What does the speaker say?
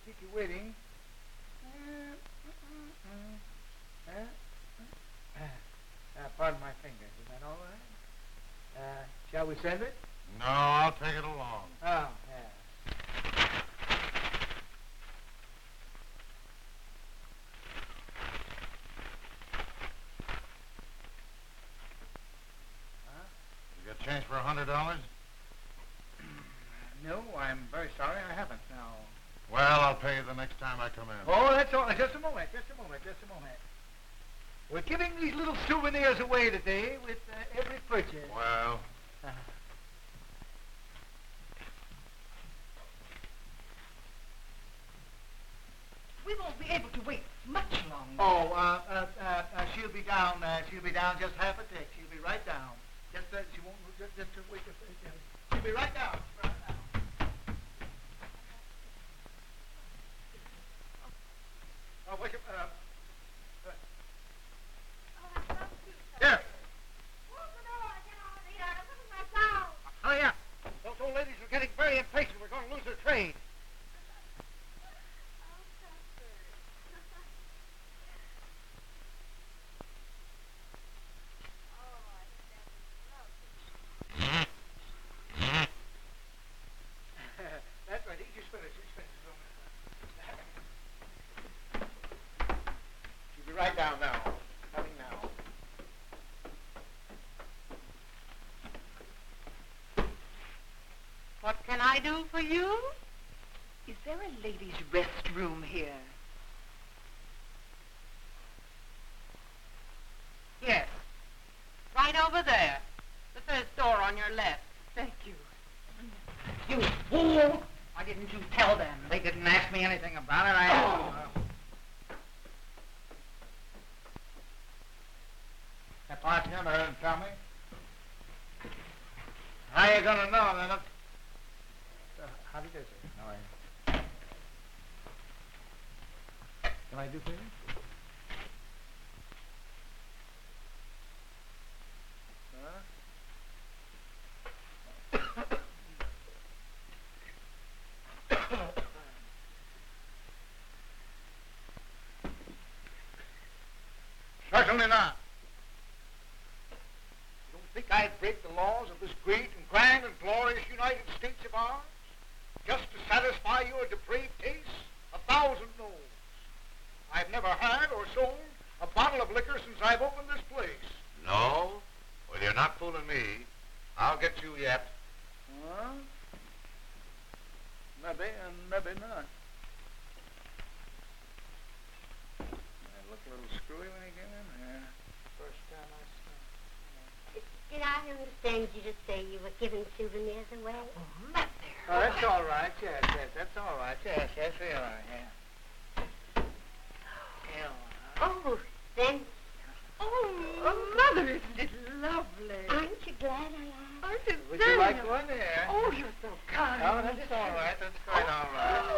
keep you waiting. Pardon my fingers. Is that all right? Shall we send it? No, I'll take it along. Oh, yeah. You got change for $100? No, I'm very sorry. I haven't now. Well, I'll pay you the next time I come in. Oh, that's all. Just a moment. We're giving these little souvenirs away today with every purchase. Well, we won't be able to wait much longer. Oh, she'll be down. She'll be down just half a tick. She'll be right down. She won't. Just wait. She'll be right down. Oh, wait. Here. Hurry up. Those old ladies are getting very impatient. We're going to lose their train. That's right. Eat your spinach. She'll be right down now. Coming now. What can I do for you? Is there a ladies' restroom here? Yes. Right over there. The first door on your left. Thank you. You fool! Why didn't you tell them? They didn't ask me anything about it. That bartender didn't tell me. How you gonna know then? How do you do, sir? How are you? Can I do for you? Certainly not. You don't think I'd break the laws of this great and grand and glorious United States of ours just to satisfy your depraved taste? 1,000 no's. I've never had or sold a bottle of liquor since I've opened this place. no? Well, you're not fooling me. I'll get you yet. Huh? Maybe and maybe not. I look a little screwy when I get in here. First time I saw it. Did I understand you to say you were giving souvenirs away? Oh, Mother. Oh, that's all right. Yes, that's all right. Yes, we are. Yeah. Oh, then, Oh, Mother, isn't it lovely? aren't you glad I asked? Aren't you Would you like one there? Oh, you're so kind. Oh, that's all right. That's quite all right.